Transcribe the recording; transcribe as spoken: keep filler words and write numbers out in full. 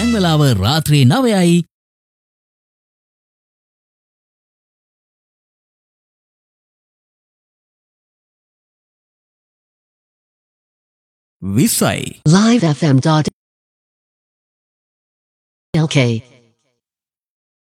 දැන් වෙලාව රාත්‍රී නවයයි. විස්සයි. live f m dot l k